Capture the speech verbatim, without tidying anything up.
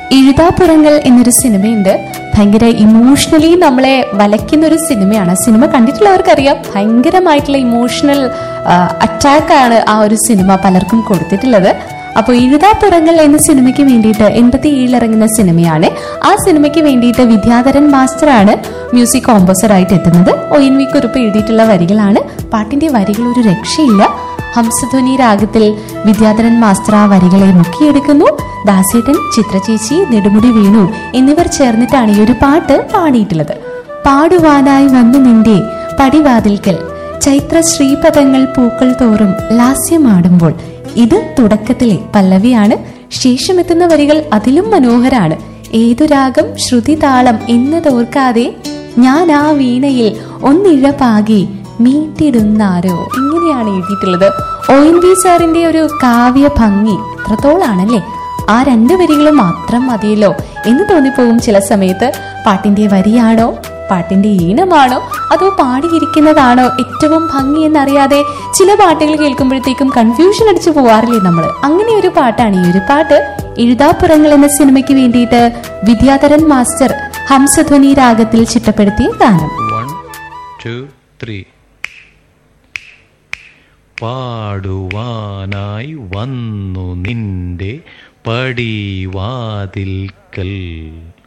എഴുതാപ്പുറങ്ങൾ എന്നൊരു സിനിമയുണ്ട്. ഭയങ്കര ഇമോഷണലി നമ്മളെ വലയ്ക്കുന്ന ഒരു സിനിമയാണ്. സിനിമ കണ്ടിട്ടുള്ളവർക്കറിയാം, ഭയങ്കരമായിട്ടുള്ള ഇമോഷണൽ അറ്റാക്കാണ് ആ ഒരു സിനിമ പലർക്കും കൊടുത്തിട്ടുള്ളത്. അപ്പോൾ എഴുതാപ്പുറങ്ങൾ എന്ന സിനിമയ്ക്ക് വേണ്ടിയിട്ട് എൺപത്തി ഏഴിൽ ഇറങ്ങുന്ന സിനിമയാണ്. ആ സിനിമയ്ക്ക് വേണ്ടിയിട്ട് വിദ്യാധരൻ മാസ്റ്ററാണ് മ്യൂസിക് കോമ്പോസർ ആയിട്ട് എത്തുന്നത്. ഒ എൻ വി കുറുപ്പ് എഴുതിയിട്ടുള്ള വരികളാണ്. പാട്ടിന്റെ വരികൾ ഒരു രക്ഷയില്ല. ഹംസധ്വനി രാഗത്തിൽ വിദ്യാധരൻ മാസ്റ്റർ ആ വരികളെ മുക്കിയെടുക്കുന്നു. ദാസേട്ടൻ, ചിത്രചേച്ചി, നെടുമുടി വേണു എന്നിവർ ചേർന്നിട്ടാണ് ഈ ഒരു പാട്ട് പാടിയിട്ടുള്ളത്. പാടുവാനായി വന്നു നിന്റെ പടിവാതിൽക്കൽ ചൈത്ര ശ്രീപദങ്ങൾ പൂക്കൾ തോറും ലാസ്യമാടുമ്പോൾ. ഇത് തുടക്കത്തിലെ പല്ലവിയാണ്. ശേഷമെത്തുന്ന വരികൾ അതിലും മനോഹരാണ്. ഏതു രാഗം ശ്രുതി താളം എന്നതോർക്കാതെ ഞാൻ ആ വീണയിൽ ഒന്നിഴപാകി മീട്ടിടുന്നാരോ. ഇങ്ങനെയാണ് എഴുതിയിട്ടുള്ളത്. ഒ എൻ വി സാറിന്റെ ഒരു കാവ്യ ഭംഗി എത്രത്തോളാണല്ലേ. ആ രണ്ട് വരികളും മാത്രം മതിയല്ലോ എന്ന് തോന്നിപ്പോകും ചില സമയത്ത്. പാട്ടിന്റെ വരിയാണോ, പാട്ടിന്റെ ഈണമാണോ, അതോ പാടിയിരിക്കുന്നതാണോ ഏറ്റവും ഭംഗി എന്നറിയാതെ ചില പാട്ടുകൾ കേൾക്കുമ്പോഴത്തേക്കും കൺഫ്യൂഷൻ അടിച്ചു പോവാറില്ലേ നമ്മൾ. അങ്ങനെ ഒരു പാട്ടാണ് ഈ ഒരു പാട്ട്. എഴുതാപ്പുറങ്ങൾ എന്ന സിനിമയ്ക്ക് വേണ്ടിയിട്ട് വിദ്യാധരൻ മാസ്റ്റർ ഹംസധ്വനി രാഗത്തിൽ ചിട്ടപ്പെടുത്തിയ ഗാനം. പാടുവാനായി വന്നു നിന്റെ പടിവാതിൽക്കൽ